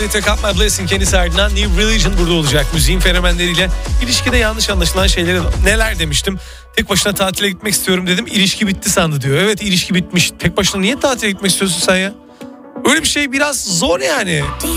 Take Up My Blessing kendisi ardından New Religion burada olacak. Müziğin fenomenleriyle ilişkide yanlış anlaşılan şeyleri neler demiştim. Tek başına tatile gitmek istiyorum dedim. İlişki bitti sandı diyor. Evet, ilişki bitmiş. Tek başına niye tatile gitmek istiyorsun sen ya? Öyle bir şey biraz zor yani.